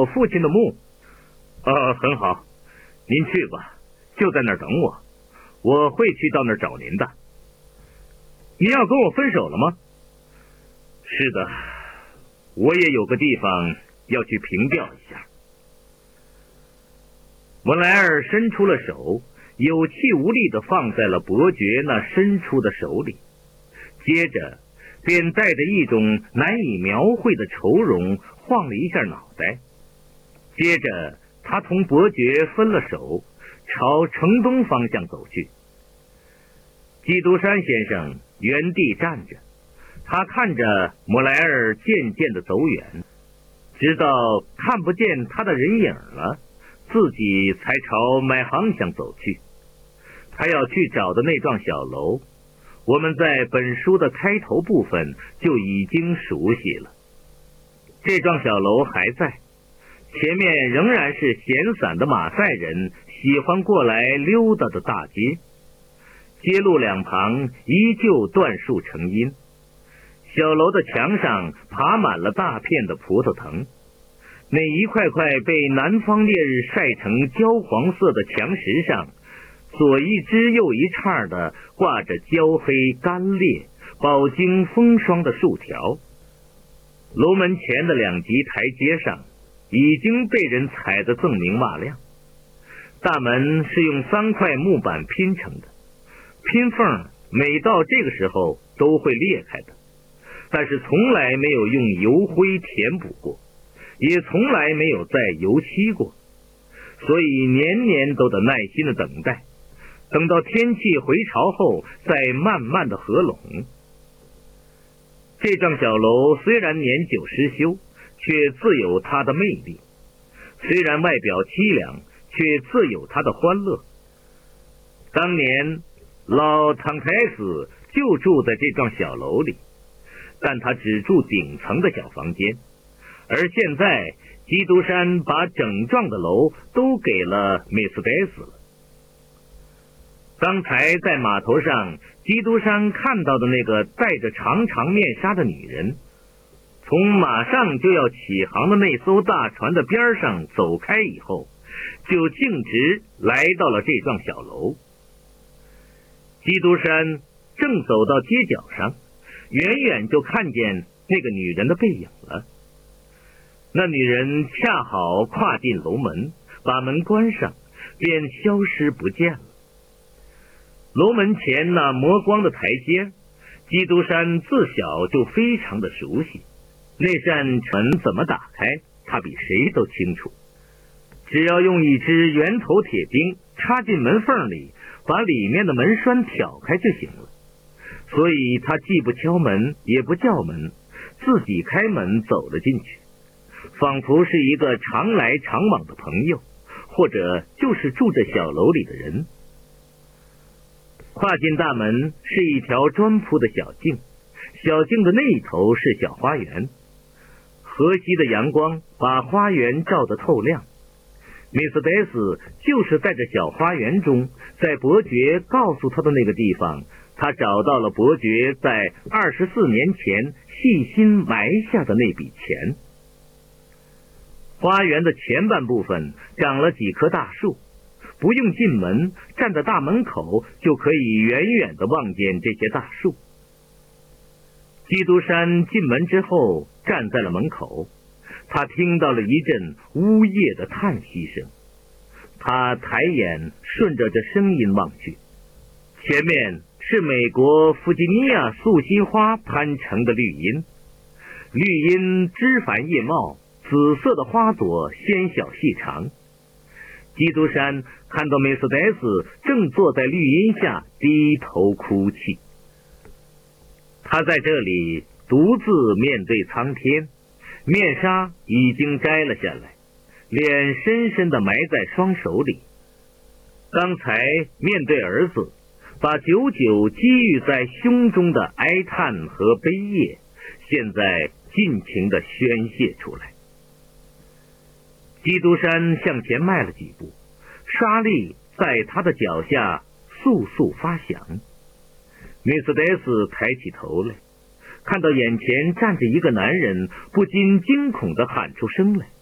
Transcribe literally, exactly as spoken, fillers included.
我父亲的墓。呃，很好，您去吧，就在那儿等我，我会去到那儿找您的。您要跟我分手了吗？是的，我也有个地方要去凭吊一下。莫莱尔伸出了手，有气无力地放在了伯爵那伸出的手里，接着便带着一种难以描绘的愁容晃了一下脑袋。接着他同伯爵分了手，朝城东方向走去。基督山先生原地站着，他看着莫莱尔渐渐地走远，直到看不见他的人影了，自己才朝买航向走去。他要去找的那幢小楼，我们在本书的开头部分就已经熟悉了。这幢小楼还在，前面仍然是闲散的马赛人喜欢过来溜达的大街，街路两旁依旧椴树成荫，小楼的墙上爬满了大片的葡萄藤，那一块块被南方烈日晒成焦黄色的墙石上，左一枝右一叉的挂着焦黑干裂饱经风霜的树条。楼门前的两级台阶上已经被人踩得锃明瓦亮，大门是用三块木板拼成的，拼缝每到这个时候都会裂开的，但是从来没有用油灰填补过，也从来没有再油漆过，所以年年都得耐心的等待，等到天气回潮后再慢慢的合拢。这幢小楼虽然年久失修，却自有它的魅力，虽然外表凄凉，却自有它的欢乐。当年老唐太子就住在这幢小楼里，但他只住顶层的小房间，而现在基督山把整幢的楼都给了梅斯戴斯了。刚才在码头上基督山看到的那个戴着长长面纱的女人，从马上就要起航的那艘大船的边上走开以后，就径直来到了这幢小楼。基督山正走到街角上，远远就看见那个女人的背影了。那女人恰好跨进楼门，把门关上，便消失不见了。楼门前那磨光的台阶，基督山自小就非常的熟悉，那扇门怎么打开，他比谁都清楚。只要用一支圆头铁钉插进门缝里，把里面的门栓挑开就行了。所以他既不敲门，也不叫门，自己开门走了进去，仿佛是一个常来常往的朋友，或者就是住这小楼里的人。跨进大门是一条砖铺的小径，小径的那一头是小花园，河西的阳光把花园照得透亮。梅斯戴斯就是在这小花园中，在伯爵告诉他的那个地方，他找到了伯爵在二十四年前细心埋下的那笔钱。花园的前半部分长了几棵大树，不用进门，站在大门口就可以远远地望见这些大树。基督山进门之后站在了门口，他听到了一阵呜咽的叹息声，他抬眼顺着这声音望去，前面是美国弗吉尼亚素心花攀成的绿荫，绿荫枝繁叶茂，紫色的花朵纤小细长。基督山看到梅斯戴斯正坐在绿荫下低头哭泣，他在这里独自面对苍天，面纱已经摘了下来，脸深深地埋在双手里。刚才面对儿子，把久久积郁在胸中的哀叹和悲咽，现在尽情地宣泄出来。基督山向前迈了几步，沙砾在他的脚下簌簌发响。梅斯戴斯抬起头来，看到眼前站着一个男人，不禁惊恐地喊出声来。